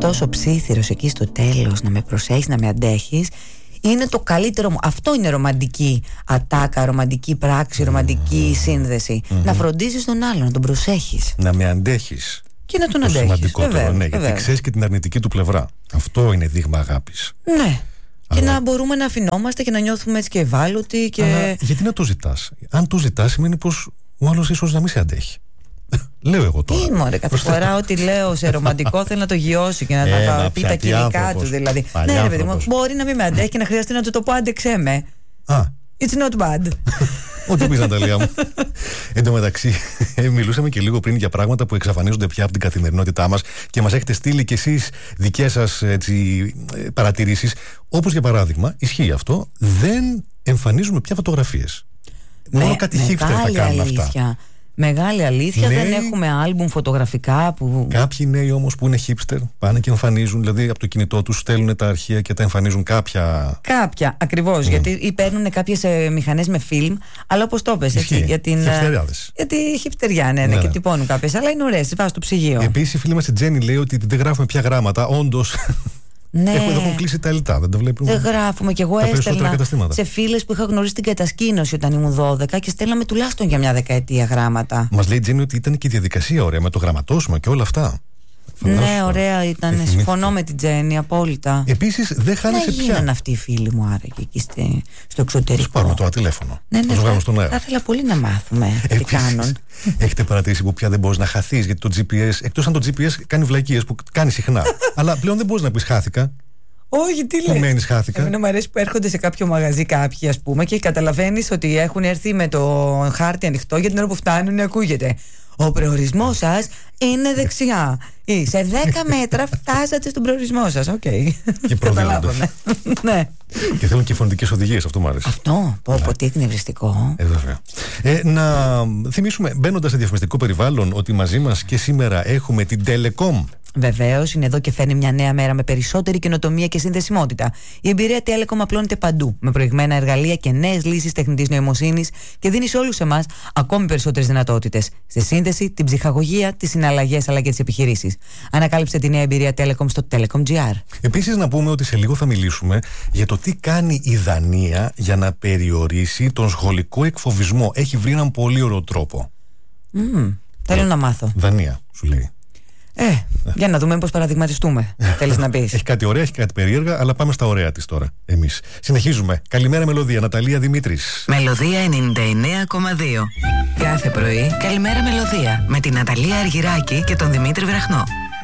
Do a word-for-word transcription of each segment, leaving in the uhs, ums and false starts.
αυτός ο ψίθυρος εκεί στο τέλος, να με προσέχεις, να με αντέχεις, είναι το καλύτερο μου. Αυτό είναι ρομαντική ατάκα, ρομαντική πράξη, ρομαντική mm. σύνδεση. Mm-hmm. Να φροντίζεις τον άλλον, να τον προσέχεις. Να με αντέχεις. Και να τον το αντέχεις. Σημαντικότερο, βεβαίως, ναι, βεβαίως. γιατί ξέρεις και την αρνητική του πλευρά. Αυτό είναι δείγμα αγάπης. Ναι. Αλλά... Και να μπορούμε να αφινόμαστε και να νιώθουμε έτσι και ευάλωτοι. Και... Αλλά γιατί να το ζητάς? Αν το ζητάς, σημαίνει πως ο άλλος ίσως να μην σε αντέχει. Λέω εγώ τώρα. Τι μωρέ, κάθε φορά ό,τι λέω σε ρομαντικό θέλει να το γιώσει και να ε, τα πει τα κοινικά του δηλαδή. Ναι, ρε παιδί μου, μπορεί να μην με αντέχει και να χρειαστεί να του το πω, άντεξέ με. Α. It's not bad. Ό,τι πεις, Ναταλία μου. Εν τω μεταξύ, μιλούσαμε και λίγο πριν για πράγματα που εξαφανίζονται πια από την καθημερινότητά μας και μας έχετε στείλει κι εσείς δικές σας παρατηρήσεις. Όπως για παράδειγμα, ισχύει αυτό, δεν εμφανίζουμε πια φωτογραφίες. Μόνο Με, κάτι hipster θα κάνουν αλήθεια. αυτά. Μεγάλη αλήθεια, Νέοι, δεν έχουμε άλμπουμ φωτογραφικά που... Κάποιοι νέοι όμως που είναι hipster πάνε και εμφανίζουν, δηλαδή από το κινητό τους στέλνουν τα αρχεία και τα εμφανίζουν κάποια... Κάποια, ακριβώς, mm. γιατί ή παίρνουν κάποιες ε, μηχανές με φιλμ, αλλά όπως το πες, έτσι, για την... Χιπστεριάδες. Γιατί χιπστεριά, ναι, ναι, ναι, και τυπώνουν κάποιες, αλλά είναι ωραίες, βάζουν στο ψυγείο. Επίσης η φίλη μας η Τζέννη λέει ότι δεν γράφουμε πια γράμματα, όντως... Ναι. Έχουν, έχουν κλείσει τα ελτά, δεν το βλέπουμε. Δεν γράφουμε. Και εγώ έστελνα σε φίλες που είχα γνωρίσει την κατασκήνωση όταν ήμουν δώδεκα και στέλναμε τουλάχιστον για μια δεκαετία γράμματα. Μας λέει η Τζέννη ότι ήταν και η διαδικασία ωραία με το γραμματόσημα και όλα αυτά. Φαντάσου, ναι, ωραία ήταν. Συμφωνώ με την Τζέννη, απόλυτα. Επίσης δεν χάνεσαι πια. Να γίνανε αυτοί οι φίλοι μου άραγε εκεί στο εξωτερικό. Τους πάρουμε τώρα τηλέφωνο. Ναι, ναι, θα, στον αέρα. θα ήθελα πολύ να μάθουμε τι κάνουν. Έχετε παρατηρήσει που πια δεν μπορείς να χαθείς, γιατί το τζι πι ες, εκτός αν το τζι πι ες κάνει βλακίες που κάνει συχνά. Αλλά πλέον δεν μπορείς να πεις χάθηκα. Όχι, τι λέει. Που μένεις, χάθηκα. Εμένα μου αρέσει που έρχονται σε κάποιο μαγαζί κάποιοι, ας πούμε, και καταλαβαίνεις ότι έχουν έρθει με το χάρτη ανοιχτό, για την ώρα που φτάνουν ακούγεται. Ο προορισμός σας είναι δεξιά. Ή σε δέκα μέτρα φτάσατε στον προορισμό σας. Οκ. Okay. Και προδίδονται. Ναι. Και θέλουν και φωνητικές οδηγίες, αυτό μου αρέσει. Αυτό, πω, πω, τι εκνευριστικό. Ε, βέβαια. Ε, να θυμίσουμε, μπαίνοντας σε διαφημιστικό περιβάλλον, ότι μαζί μας και σήμερα έχουμε την Telecom. Βεβαίως, είναι εδώ και φέρνει μια νέα μέρα με περισσότερη καινοτομία και συνδεσιμότητα. Η εμπειρία Telecom απλώνεται παντού, με προηγμένα εργαλεία και νέες λύσεις τεχνητής νοημοσύνης και δίνει σε όλους εμάς ακόμη περισσότερες δυνατότητες. Στη σύνδεση, την ψυχαγωγία, τις συναλλαγές αλλά και τις επιχειρήσεις. Ανακάλυψε τη νέα εμπειρία Telecom στο Telecom τζι αρ. Επίσης, να πούμε ότι σε λίγο θα μιλήσουμε για το τι κάνει η Δανία για να περιορίσει τον σχολικό εκφοβισμό. Έχει βρει έναν πολύ ωραίο τρόπο. Mm, θέλω να μάθω. Δανία, σου λέει. Ε, για να δούμε πώς παραδειγματιστούμε. Θέλεις να πεις. Έχει κάτι ωραία, έχει κάτι περίεργα, αλλά πάμε στα ωραία της τώρα. Εμείς. Συνεχίζουμε. Καλημέρα, Μελωδία. Ναταλία Δημήτρης. Μελωδία ενενήντα εννέα κόμμα δύο. Κάθε πρωί, καλημέρα Μελωδία. Με την Ναταλία Αργυράκη και τον Δημήτρη Βραχνό.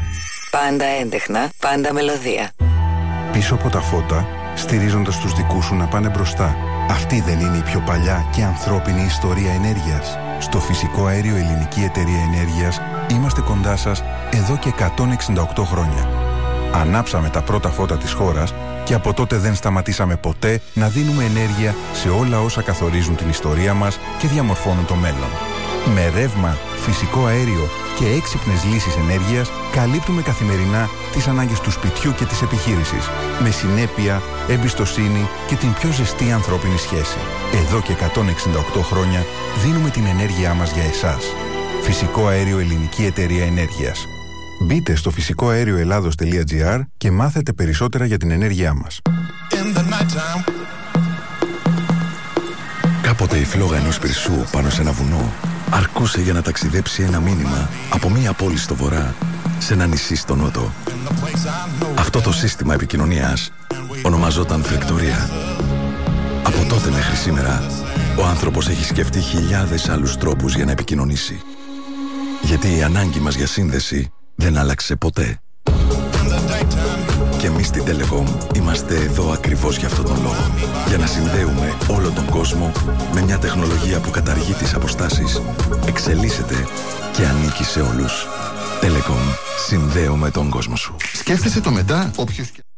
Πάντα έντεχνα, πάντα Μελωδία. Πίσω από τα φώτα, στηρίζοντας τους δικούς σου να πάνε μπροστά. Αυτή δεν είναι η πιο παλιά και ανθρώπινη ιστορία ενέργειας? Στο Φυσικό Αέριο Ελληνική Εταιρεία Ενέργειας είμαστε κοντά σας εδώ και εκατόν εξήντα οκτώ χρόνια. Ανάψαμε τα πρώτα φώτα της χώρας και από τότε δεν σταματήσαμε ποτέ να δίνουμε ενέργεια σε όλα όσα καθορίζουν την ιστορία μας και διαμορφώνουν το μέλλον. Με ρεύμα, φυσικό αέριο και έξυπνες λύσεις ενέργειας καλύπτουμε καθημερινά τις ανάγκες του σπιτιού και της επιχείρησης, με συνέπεια, εμπιστοσύνη και την πιο ζεστή ανθρώπινη σχέση. Εδώ και εκατόν εξήντα οκτώ χρόνια δίνουμε την ενέργειά μας για εσάς. Φυσικό Αέριο Ελληνική Εταιρεία Ενέργειας. Μπείτε στο φυσικό αέριο ελλάδος τελεία τζι άρ και μάθετε περισσότερα για την ενέργειά μας. Κάποτε η φλόγα ενός πυρσού πάνω σε ένα βουνό αρκούσε για να ταξιδέψει ένα μήνυμα από μία πόλη στο βορρά σε ένα νησί στο νότο. Αυτό το σύστημα επικοινωνίας ονομαζόταν φλεκτορία. Από τότε μέχρι σήμερα, ο άνθρωπος έχει σκεφτεί χιλιάδες άλλους τρόπους για να επικοινωνήσει. Γιατί η ανάγκη μας για σύνδεση δεν άλλαξε ποτέ. Και εμείς στην Telecom είμαστε εδώ ακριβώς για αυτόν τον λόγο. Για να συνδέουμε όλο τον κόσμο με μια τεχνολογία που καταργεί τις αποστάσεις, εξελίσσεται και ανήκει σε όλους. Telecom, συνδέουμε τον κόσμο σου. Σκέφτεσαι το μετά, όποιος...